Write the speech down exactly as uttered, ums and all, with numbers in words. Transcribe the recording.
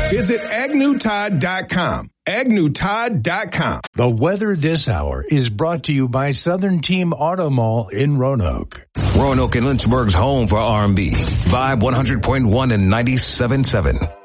Visit agnew todd dot com. agnew todd dot com. The weather this hour is brought to you by Southern Team Auto Mall in Roanoke. Roanoke and Lynchburg's home for R and B. Vibe one hundred point one and ninety-seven point seven.